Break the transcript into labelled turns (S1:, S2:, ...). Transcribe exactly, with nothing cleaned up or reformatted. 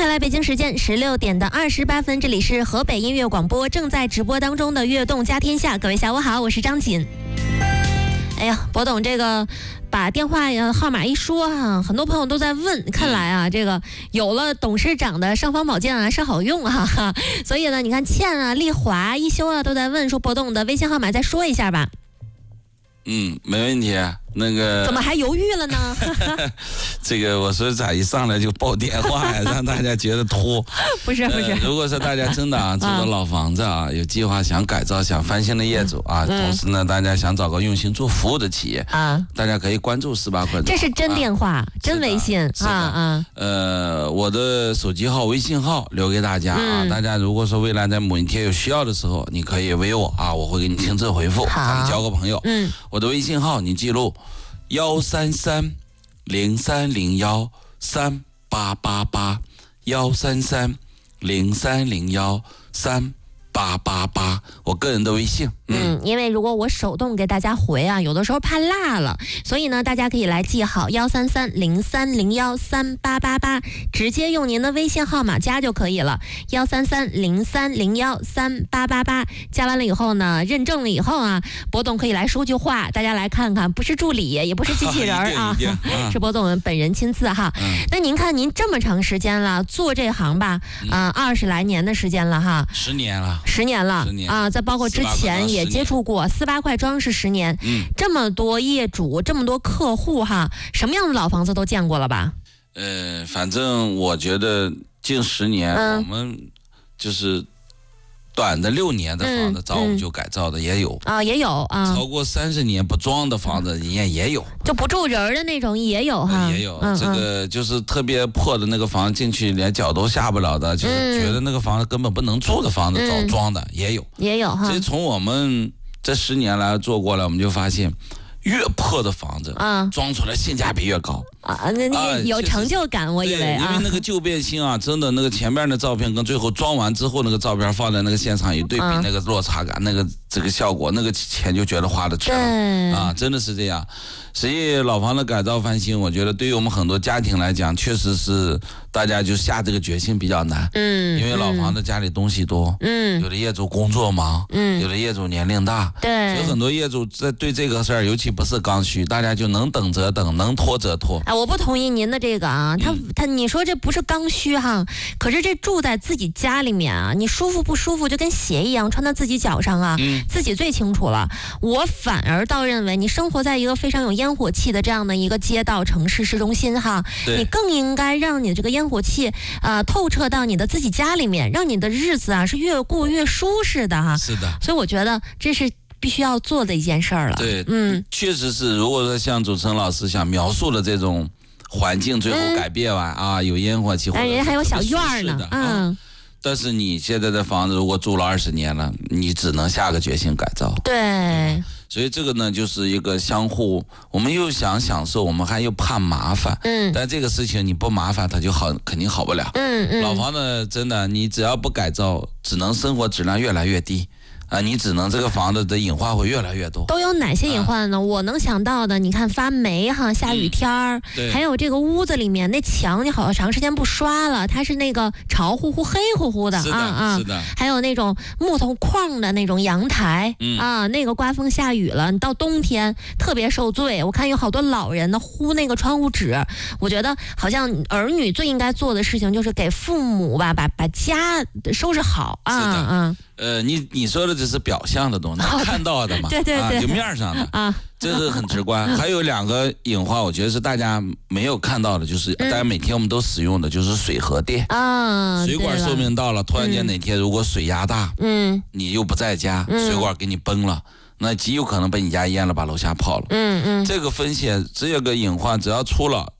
S1: 来北京时间十六点的二十八分，这里是河北音乐广播正在直播当中的悦动家天下，各位下午好，我是张锦。哎呀，博董这个把电话号码一说啊，很多朋友都在问，看来啊，这个有了董事长的尚方宝剑啊是好用啊，哈，所以呢，你看倩啊、丽华、一休啊都在问说博董的微信号码再说一下吧。
S2: 嗯，没问题。那个
S1: 怎么还犹豫了呢？
S2: 这个我说咋一上来就报电话呀，让大家觉得拖。
S1: 不是不是、
S2: 呃，如果说大家真的啊住的老房子啊，有计划想改造、想翻新的业主啊，嗯、同时呢，大家想找个用心做服务的企业啊，大家可以关注十八块。
S1: 这是真电话、啊、真微信啊啊。
S2: 呃，我的手机号、微信号留给大家啊，嗯、大家如果说未来在某一天有需要的时候，你可以微我啊，我会给你亲自回复，咱们交个朋友。嗯，我的微信号你记录。幺三三零三零幺三八八八，幺三三零三零幺三八八八，我个人的微信。
S1: 嗯, 嗯，因为如果我手动给大家回啊，有的时候怕落了，所以呢，大家可以来记好幺三三零三零幺三八八八，直接用您的微信号码加就可以了。幺三三零三零幺三八八八，加完了以后呢，认证了以后啊，博总可以来说句话，大家来看看，不是助理，也不是机器人啊，是博总本人亲自哈。嗯、那您看，您这么长时间了，做这行吧，啊、呃，二十来年的时间了哈，
S2: 十年了，
S1: 十年了，
S2: 十年
S1: 啊，再包括之前也。也接触过四八块庄是十年，嗯，这么多业主，这么多客户哈，什么样的老房子都见过了吧？
S2: 呃，反正我觉得近十年、嗯、我们就是短的六年的房子，找我们就改造的也有、
S1: 嗯嗯、啊，也有啊，
S2: 超过三十年不装的房子也也有，
S1: 就不住人的那种也有哈，
S2: 也有、嗯、这个就是特别破的那个房子进去连脚都下不了的，就是觉得那个房子根本不能住的房子找装的、嗯、也有，
S1: 也有哈。
S2: 所以从我们这十年来做过来，我们就发现。越破的房子，啊，装出来性价比越高
S1: 啊，那你有成就感，啊、我以为
S2: 啊，因为那个旧变新啊，真的那个前面的照片跟最后装完之后那个照片放在那个现场一对比，啊、那个落差感，那个这个效果，那个钱就觉得花的值了啊，真的是这样。所以老房子改造翻新，我觉得对于我们很多家庭来讲，确实是大家就下这个决心比较难，嗯，因为老房子家里东西多，嗯，有的业主工作忙，嗯，有的业主年龄大，对，所以很多业主在对这个事儿，尤其不是刚需，大家就能等则等，能拖则拖。
S1: 啊，我不同意您的这个啊，他、嗯、他你说这不是刚需哈，可是这住在自己家里面啊，你舒服不舒服就跟鞋一样穿在自己脚上啊，嗯、自己最清楚了。我反而倒认为，你生活在一个非常有烟火气的这样的一个街道城市市中心哈，你更应该让你这个烟火气啊、呃、透彻到你的自己家里面，让你的日子啊是越过越舒适的哈。
S2: 是的，
S1: 所以我觉得这是必须要做的一件事儿了。
S2: 对，嗯，确实是。如果说像主持人老师想描述的这种环境，最后改变完、嗯、啊，有烟火气，
S1: 哎，人还有小院呢，嗯。
S2: 啊但是你现在的房子如果住了二十年了，你只能下个决心改造。
S1: 对，
S2: 所以这个呢，就是一个相互，我们又想享受，我们还又怕麻烦。嗯，但这个事情你不麻烦，它就好，肯定好不了。嗯嗯，老房子真的，你只要不改造，只能生活质量越来越低。啊，你只能这个房子的隐患会越来越多。
S1: 都有哪些隐患呢？啊、我能想到的，你看发霉哈，下雨天儿、嗯，还有这个屋子里面那墙，你好长时间不刷了，它是那个潮乎乎、黑乎乎的，
S2: 是的
S1: 啊啊，
S2: 是的。
S1: 还有那种木头框的那种阳台、嗯、啊，那个刮风下雨了，你到冬天特别受罪。我看有好多老人呢糊那个窗户纸，我觉得好像儿女最应该做的事情就是给父母吧，把把家收拾好啊啊。
S2: 呃，你你说的只是表象的东西，哦、看到的嘛，
S1: 对对对，
S2: 啊、就面上的啊，这是很直观。还有两个隐患，我觉得是大家没有看到的，就是大家每天我们都使用的就是水和电啊，水管寿命到了，突然间哪天如果水压大，嗯，你又不在家，嗯、水管给你崩了。那极有可能被你家淹了，把楼下泡了。嗯嗯，这个风险只有个隐患，只要出了，